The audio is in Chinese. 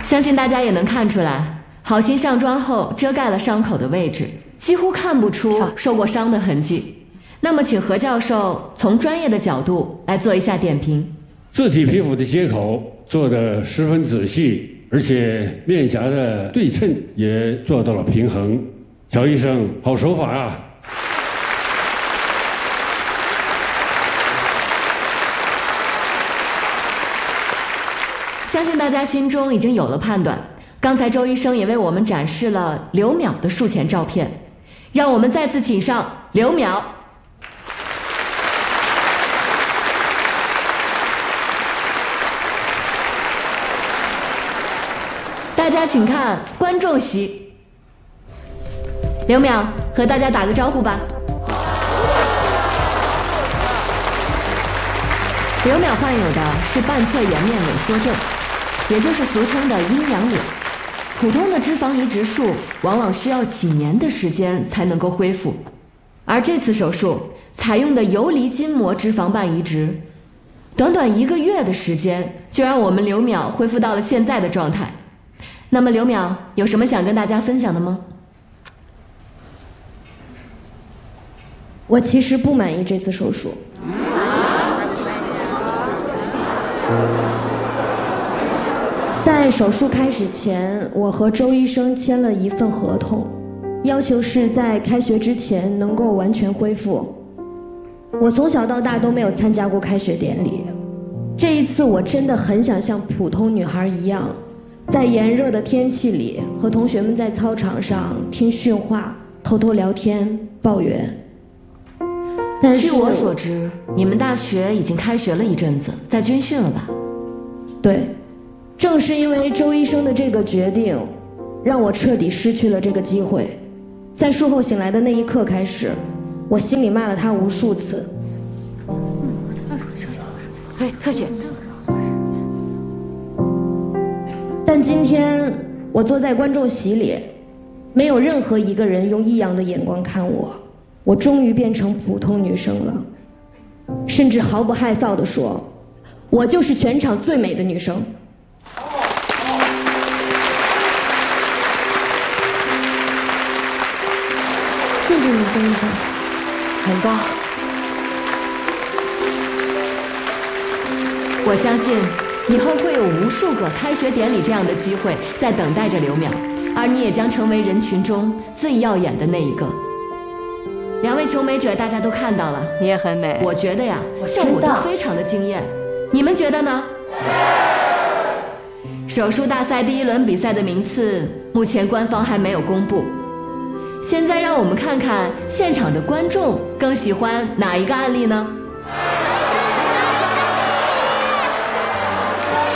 相信大家也能看出来，好心上妆后遮盖了伤口的位置，几乎看不出受过伤的痕迹。那么请何教授从专业的角度来做一下点评。 自体皮肤的接口做得十分仔细，而且面颊的对称也做到了平衡。乔医生好手法啊！ 相信大家心中已经有了判断，刚才周医生也为我们展示了刘淼的术前照片，让我们再次请上刘淼。大家请看观众席，刘淼和大家打个招呼吧。刘淼患有的是半侧颜面萎缩症，也就是俗称的阴阳脸。普通的脂肪移植术往往需要几年的时间才能够恢复，而这次手术采用的游离筋膜脂肪瓣移植，短短1个月的时间就让我们刘淼恢复到了现在的状态。那么刘淼有什么想跟大家分享的吗？ 我其实不满意这次手术。在手术开始前，我和周医生签了一份合同，要求是在开学之前能够完全恢复。我从小到大都没有参加过开学典礼，这一次我真的很想像普通女孩一样，在炎热的天气里和同学们在操场上听训话，偷偷聊天抱怨。但是据我所知，你们大学已经开学了一阵子，在军训了吧？ 对，正是因为周医生的这个决定，让我彻底失去了这个机会。在术后醒来的那一刻开始，我心里骂了他无数次。 哎，特写。 但今天我坐在观众席里，没有任何一个人用异样的眼光看我。我终于变成普通女生了，甚至毫不害臊地说，我就是全场最美的女生。谢谢你，周医生。 很棒。我相信以后会有无数个开学典礼这样的机会在等待着刘淼，而你也将成为人群中最耀眼的那一个。2位求美者大家都看到了， 你也很美。 我觉得呀，效果都非常的惊艳，你们觉得呢？手术大赛第1轮比赛的名次目前官方还没有公布，现在让我们看看现场的观众更喜欢哪一个案例呢？